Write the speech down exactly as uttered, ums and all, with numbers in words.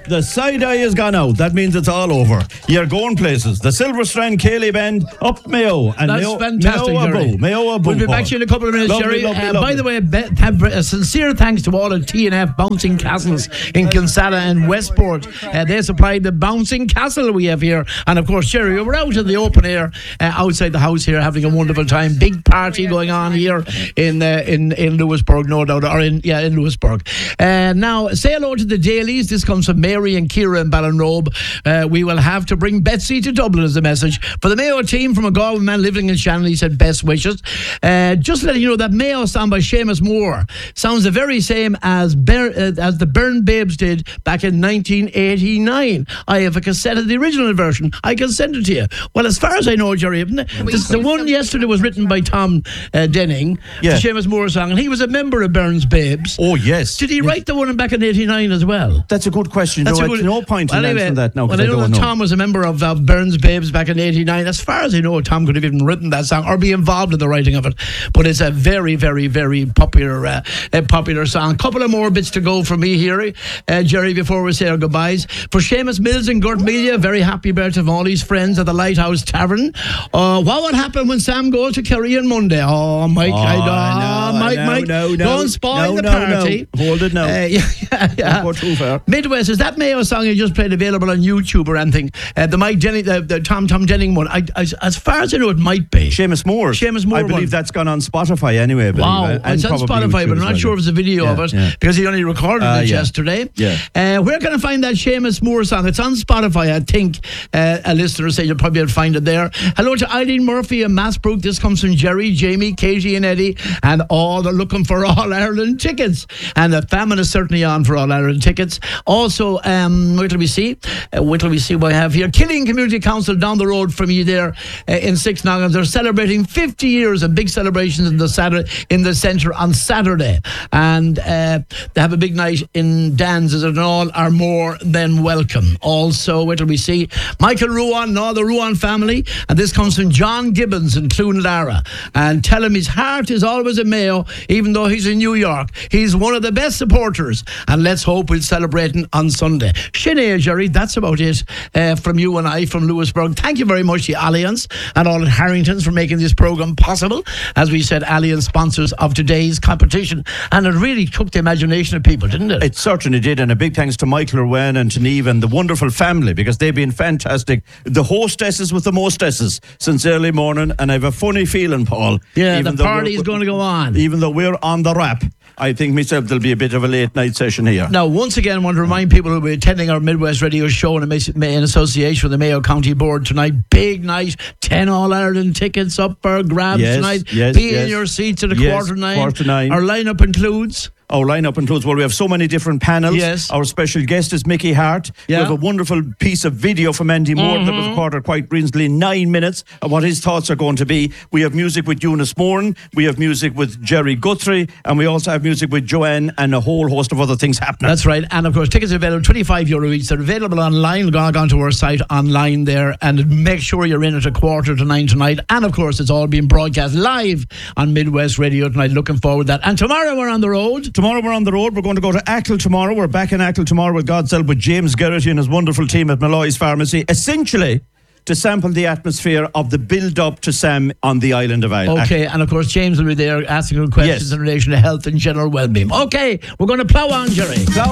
The side eye has gone out. That means it's all over. You're going places. The Silver Strand, Cayley Bend, up Mayo. And That's Mayo, fantastic, Mayo Jerry. Abu, Mayo Abu, We'll be Paul. back to you in a couple of minutes, Lovely, Jerry. lovely, uh, lovely. By the way, be- have a sincere thanks to all of T N F Bouncing Castles in Kinsala and Westport. Uh, they supplied the bouncing castle we have here. And of course, Jerry, we were out in the open air uh, outside the house here having a wonderful time. Big party going on here in uh, in, in Lewisburg, no doubt. Or in, yeah, in Lewisburg. Uh, now, say hello to the Dailies. This comes from Mary and Kira in Ballinrobe. Uh, we will have to bring Betsy to Dublin as a message. For the Mayo team from a Galway man living in Shannon, he said best wishes. Uh, just letting you know that Mayo song by Seamus Moore sounds the very same as Ber- uh, as the Burn Babes did back in nineteen eighty-nine. I have a cassette of the original version. I can send it to you. Well, as far as I know, Jerry, this, the one yesterday was written by Tom uh, Denning, Yeah. the Seamus Moore song, and he was a member of Burns Babes. Oh, yes. Did he write the one back in eighty-nine as well? That's a good question. That's no, a good- it's no point in Well, anyway, answering that now, well, because I I know don't that know. Tom was a member of uh, Burns Babes back in eighty-nine. As far as I know, Tom could have even written that song or be involved in the writing of it. But it's a very, very, very popular uh, a popular song. Couple of more bits to go for me here, uh, Jerry, before we say our goodbyes. For Seamus Mills and Gert Melia, very happy birthday from all his friends at the Lighthouse Tavern. Uh, what would happen when Sam goes to Kerry on Monday? Oh, Mike, Oh, I don't, no, Mike, no, Mike, no, no. don't spoil No, the no, party. no. Hold it now. Uh, yeah, yeah, yeah. Don't go too far. Midwest, is that Mayo song you just played available on YouTube or anything? Uh, the Mike Denning, the, the Tom Tom Denning one. I, as, as far as I know, it might be. Seamus Moore. Seamus Moore I believe one. that's gone on Spotify anyway. I believe, Wow, uh, and it's on probably Spotify, YouTube but I'm as not well. sure if it's a video Yeah, of it yeah. because he only recorded Uh, it yeah. yesterday. Yeah. Uh, where can I find that Seamus Moore song? It's on Spotify, I think. Uh, a listener said you'll probably find it there. Hello to Eileen Murphy and Massbrook. This comes from Jerry, Jamie, Katie, and Eddie, and all they're looking for All Ireland tickets. And the famine is certainly on for All Ireland tickets. Also, um, wait till we see. Uh, wait till we see what I have here. Killing Community Council down the road from you there uh, in Six Noggins. They're celebrating fifty years of big celebrations in the Saturday in the centre on Saturday, and uh, they have a big night in Dan's, and all are more than welcome. Also, wait till we see Michael Ruan and all the Ruan family, and this comes from John Gibbons in Cloonalara, and tell him his heart is always in Mayo, even though he's in New York. He's one of the best supporters, and let's hope we'll celebrate him on Sunday. Sinead, Jerry, that's about it uh, from you and I from Lewisburg. Thank you very much, the Alliance and all at Harrington's, for making this programme possible. As we said, Alliance sponsors of today's competition, and it really took the imagination of people, didn't it? It certainly did, and a big thanks to Michael Irwin and to Neve and the wonderful family, because they've been fantastic. The hostesses with the mostesses since early morning, and I have a funny feeling, Paul. Yeah, even the though party we're- is going to go on. Even though we're on the wrap, I think myself there'll be a bit of a late night session here. Now, once again, I want to remind people who will be attending our Midwest Radio show in, in association with the Mayo County Board tonight. Big night, ten All Ireland tickets up for grabs Yes, tonight. yes, Be yes. in your seats at a Yes, quarter nine. quarter nine. Our lineup includes. Our lineup includes, well, we have so many different panels. Yes. Our special guest is Mickey Hart. Yeah. We have a wonderful piece of video from Andy Moore Mm-hmm. that was recorded quite recently, nine minutes, of what his thoughts are going to be. We have music with Eunice Moran. We have music with Jerry Guthrie. And we also have music with Joanne and a whole host of other things happening. That's right. And of course, tickets are available, twenty-five euro each. They're available online. Log on to our site online there and make sure you're in at a quarter to nine tonight. And of course, it's all being broadcast live on Midwest Radio tonight. Looking forward to that. And tomorrow we're on the road. Tomorrow we're on the road. We're going to go to Achill tomorrow. We're back in Achill tomorrow with God's help with James Gerrity and his wonderful team at Malloy's Pharmacy. Essentially, to sample the atmosphere of the build-up to Sam on the island of Ireland. Okay, and of course, James will be there asking questions Yes. in relation to health and general well-being. Okay, we're going to plough on, Jerry. Plough